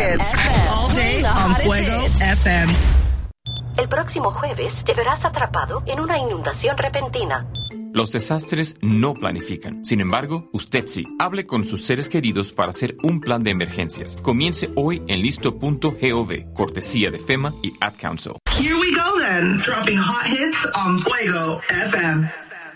All day on Fuego FM. El próximo jueves te verás atrapado en una inundación repentina. Los desastres no planifican. Sin embargo, usted sí. Hable con sus seres queridos para hacer un plan de emergencias. Comience hoy en listo.gov, cortesía de FEMA y Ad Council. Here we go then, dropping hot hits on Fuego FM.